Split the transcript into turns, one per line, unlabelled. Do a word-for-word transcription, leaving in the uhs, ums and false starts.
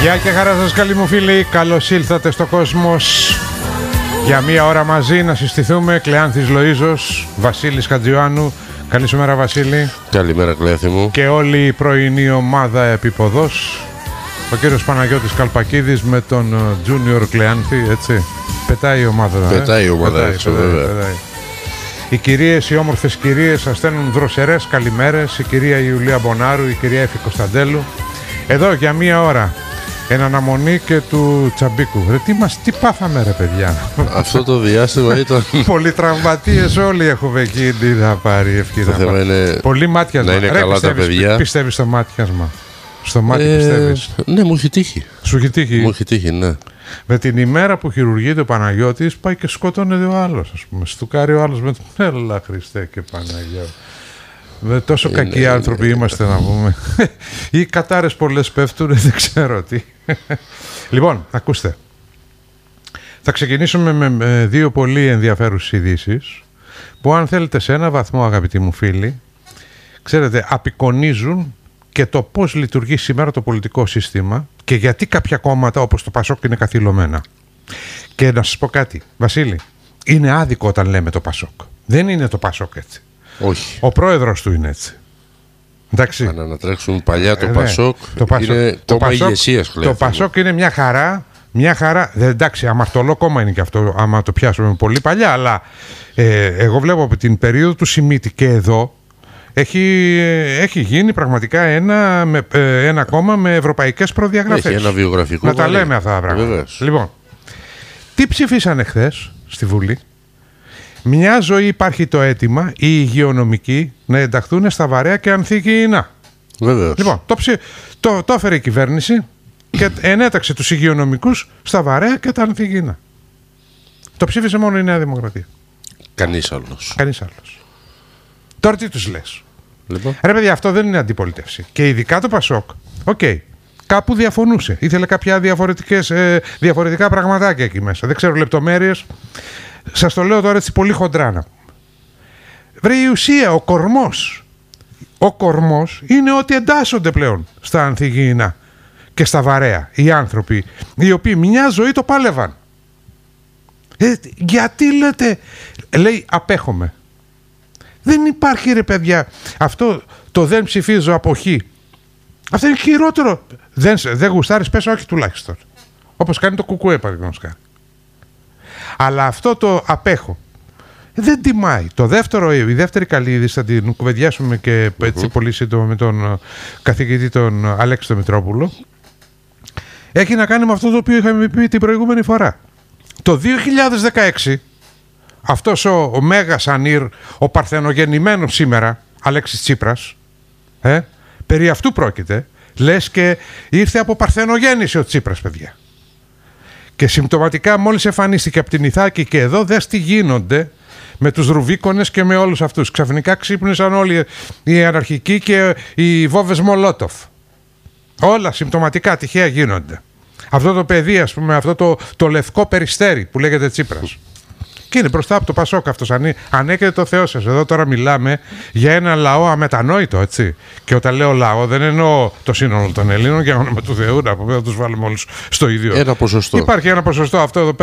Γεια και χαρά σας καλοί μου φίλοι, καλώς ήλθατε στο Κόσμος. Για μία ώρα μαζί να συστηθούμε. Κλεάνθης Λοΐζος, Βασίλης Χατζιωάννου. Καλή σου μέρα Βασίλη.
Καλημέρα Κλεάνθη μου.
Και όλη η πρωινή ομάδα επίποδος. Ο κύριος Παναγιώτης Καλπακίδης με τον Junior Κλεάνθη, έτσι. Πετάει η ομάδα.
Πετάει
ε?
η ομάδα,
πετάει,
έτσι,
πετάει,
βέβαια.
πετάει. Οι κυρίες, οι όμορφες κυρίες σας στέλνουν δροσερές καλημέρες. Η κυρία Ιουλία Μπονάρου, η κυρία Έφη Κωνσταντέλου. Εδώ για μία ώρα. Εν αναμονή και του Τσαμπίκου. Ρε τι μας, τι πάθαμε ρε παιδιά.
Αυτό το διάστημα ήταν...
Πολλοί τραυματίες όλοι έχουμε εκεί. Τι θα πάρει ευχή.
Το θέμα είναι
πολύ μάτιασμα.
να είναι
ρε,
καλά τα παιδιά.
Πιστεύεις στο μάτιασμα? Στο μάτι
ε,
πιστεύεις?
Ναι, μου έχει τύχει.
Σου έχει τύχει?
Μου έχει τύχει, ναι.
Με την ημέρα που χειρουργείται ο Παναγιώτης πάει και σκοτώνεται ο άλλος, ας πούμε. Στουκάρει ο άλλος με τον έλα Χριστέ και Παναγιώ. Με τόσο είναι, κακοί είναι, άνθρωποι είναι, είμαστε είναι. Να πούμε. Οι κατάρες πολλές πέφτουν, δεν ξέρω τι. Λοιπόν, ακούστε. Θα ξεκινήσουμε με, με δύο πολύ ενδιαφέρουσες ειδήσεις που αν θέλετε σε ένα βαθμό αγαπητοί μου φίλοι, ξέρετε, απεικονίζουν και το πώς λειτουργεί σήμερα το πολιτικό σύστημα και γιατί κάποια κόμματα όπως το Πασόκ είναι καθυλωμένα. Και να σας πω κάτι, Βασίλη, είναι άδικο όταν λέμε το Πασόκ. Δεν είναι το Πασόκ έτσι.
Όχι.
Ο πρόεδρος του είναι έτσι. Εντάξει.
Αν ανατρέξουν παλιά το
ε,
Πασόκ,
το Πασόκ
είναι
το
κόμμα
Πασόκ,
ηγεσίας.
Το Πασόκ είναι μια χαρά. Μια χαρά, δεν, εντάξει, αμαρτωλό κόμμα είναι και αυτό, άμα το πιάσουμε πολύ παλιά, αλλά ε, εγώ βλέπω από την περίοδο του Σιμίτη και εδώ έχει, έχει γίνει πραγματικά ένα, με, ε, ένα κόμμα με ευρωπαϊκές προδιαγραφές.
Έχει ένα βιογραφικό.
Να τα λέμε αυτά τα πράγματα.
Βεβαίως.
Λοιπόν, τι ψηφίσανε χθες στη Βουλή? Μια ζωή υπάρχει το αίτημα οι υγειονομικοί να ενταχθούν στα βαρέα και ανθυγιεινά.
Βεβαίως.
Λοιπόν, το, ψη... το, το έφερε η κυβέρνηση και ενέταξε τους υγειονομικούς στα βαρέα και τα ανθυγιεινά. Το ψήφισε μόνο η Νέα Δημοκρατία.
Κανείς άλλος.
Κανείς άλλος. Τώρα τι τους λες?
Λοιπόν.
Ρε παιδιά, αυτό δεν είναι αντιπολίτευση. Και ειδικά το Πασόκ, οκ, okay, κάπου διαφωνούσε. Ήθελε κάποια διαφορετικές, ε, διαφορετικά πραγματάκια εκεί μέσα. Δεν ξέρω λεπτομέρειες. Σας το λέω τώρα έτσι πολύ χοντρά να πούμε. Βρε η ουσία, ο κορμός. Ο κορμός είναι ότι εντάσσονται πλέον στα ανθυγιεινά και στα βαρέα οι άνθρωποι οι οποίοι μια ζωή το πάλευαν. Ε, γιατί λέτε, λέει απέχομαι. Δεν υπάρχει ρε παιδιά αυτό το δεν ψηφίζω αποχή. Αυτό είναι χειρότερο. Δεν, δεν γουστάρεις, πες όχι τουλάχιστον. Όπως κάνει το κουκουέ παραδείγματος χάρη. Αλλά αυτό το απέχω δεν τιμάει. Το δεύτερο, η δεύτερη καλή είδηση θα την κουβεντιάσουμε και έτσι uh-huh. πολύ σύντομα με τον καθηγητή τον Αλέξη τον Μητρόπουλο. Έχει να κάνει με αυτό το οποίο είχαμε πει την προηγούμενη φορά. Το δύο χιλιάδες δεκαέξι αυτός ο, ο Μέγας Ανήρ, ο παρθενογεννημένος σήμερα Αλέξης Τσίπρας, ε, περί αυτού πρόκειται. Λες και ήρθε από παρθενογέννηση ο Τσίπρας παιδιά. Και συμπτωματικά μόλις εμφανίστηκε από την Ιθάκη και εδώ δες τι γίνονται με τους Ρουβίκονες και με όλους αυτούς. Ξαφνικά ξύπνησαν όλοι οι αναρχικοί και οι βόβες Μολότοφ. Όλα συμπτωματικά τυχαία γίνονται. Αυτό το παιδί, ας πούμε, αυτό το, το λευκό περιστέρι που λέγεται Τσίπρας. Και είναι μπροστά από το Πασόκ αυτός. Αν, αν έχετε το Θεό σας. Εδώ τώρα μιλάμε για ένα λαό αμετανόητο, έτσι. Και όταν λέω λαό δεν εννοώ το σύνολο των Ελλήνων, για όνομα του Θεού, να πούμε, να τους βάλουμε όλους στο ίδιο.
Ένα ποσοστό.
Υπάρχει ένα ποσοστό αυτό εδώ